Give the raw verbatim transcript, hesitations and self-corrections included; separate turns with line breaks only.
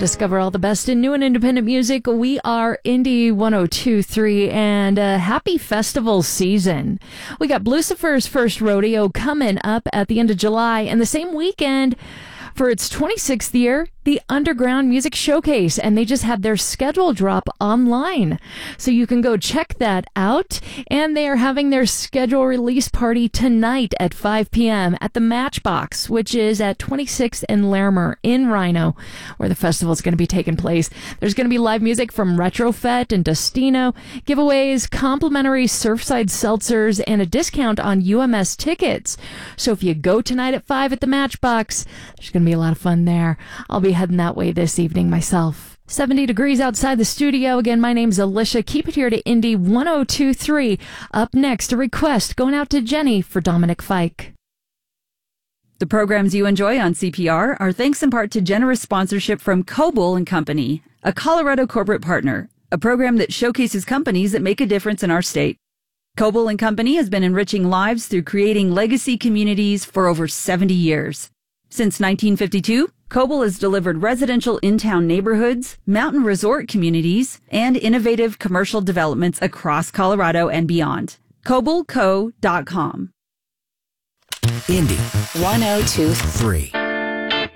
Discover all the best in new and independent music. We are Indie one oh two point three, and uh, happy festival season. We got Blucifer's first rodeo coming up at the end of July, and the same weekend for its twenty-sixth year, the Underground Music Showcase, and they just had their schedule drop online. So you can go check that out, and they are having their schedule release party tonight at five p.m. at the Matchbox, which is at twenty-sixth and Larimer in Rhino, where the festival is going to be taking place. There's going to be live music from Retrofet and Destino, giveaways, complimentary Surfside seltzers, and a discount on U M S tickets. So if you go tonight at five at the Matchbox, there's going to be a lot of fun there. I'll be heading that way this evening myself. seventy degrees outside the studio. Again, my name's Alicia. Keep it here to Indie one oh two point three. Up next, a request going out to Jenny for Dominic Fike.
The programs you enjoy on C P R are thanks in part to generous sponsorship from Coble and Company, a Colorado corporate partner, a program that showcases companies that make a difference in our state. Coble and Company has been enriching lives through creating legacy communities for over seventy years. Since nineteen fifty-two, Coble has delivered residential in-town neighborhoods, mountain resort communities, and innovative commercial developments across Colorado and beyond. Coble Co dot com.
Indie one oh two point three.